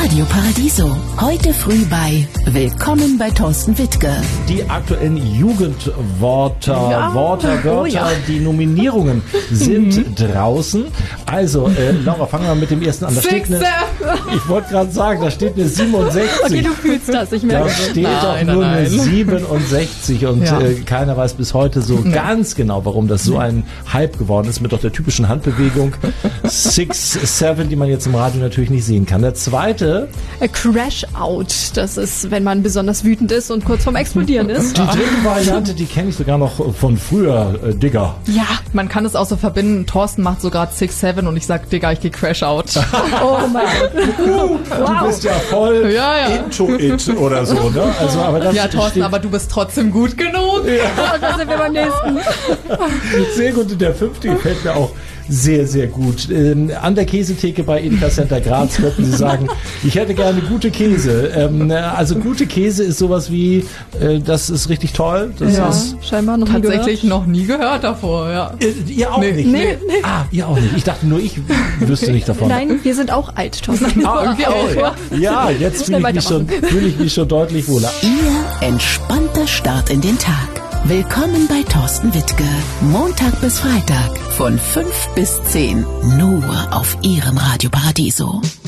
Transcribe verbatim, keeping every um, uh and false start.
Radio Paradiso. Heute früh bei Willkommen bei Thorsten Wittke. Die aktuellen Jugendwörter, ja. Wörter, Wörter, oh ja. die Nominierungen sind mhm. draußen. Also, äh, Laura, fangen wir mit dem ersten an. Da steht eine, ich wollte gerade sagen, da steht eine siebenundsechzig. Okay, du fühlst das, ich merke. Da steht nein, doch nein, nur nein. eine siebenundsechzig und ja. äh, keiner weiß bis heute so nee. ganz genau, warum das so ein Hype geworden ist mit doch der typischen Handbewegung six seven, die man jetzt im Radio natürlich nicht sehen kann. Der zweite... A Crash Out. Das ist, wenn man besonders wütend ist und kurz vorm Explodieren ist. Die dritte Variante, die kenne ich sogar noch von früher, äh, Digger. Ja, man kann es auch so verbinden. Thorsten macht sogar six seven und ich sag, Digga, ich geh Crash Out. Oh mein Gott. Wow. Du bist ja voll ja, ja. into it oder so, ne? Also, aber das ja, Thorsten, steht... aber du bist trotzdem gut genug. Ja. Und da sind wir beim nächsten. Sehr gut, und der fünfte gefällt mir auch sehr, sehr gut. Ähm, an der Käsetheke bei Edeka Center Graz könnten Sie sagen, ich hätte gerne gute Käse. Ähm, also gute Käse ist sowas wie, äh, das ist richtig toll. Das ja, ist scheinbar noch tatsächlich nie noch nie gehört davor. Ja. Äh, ihr auch nee. nicht? Nee, nee. Ah, ihr auch nicht. Ich dachte nur, ich wüsste nicht davon. Nein, wir sind auch alt, Thorsten. Ah, irgendwie auch. Ja, jetzt fühle ich, mich schon, fühl ich mich schon deutlich wohler. Ihr entspannter Start in den Tag. Willkommen bei Thorsten Wittke. Montag bis Freitag von fünf bis zehn. Nur auf Ihrem Radio Paradiso.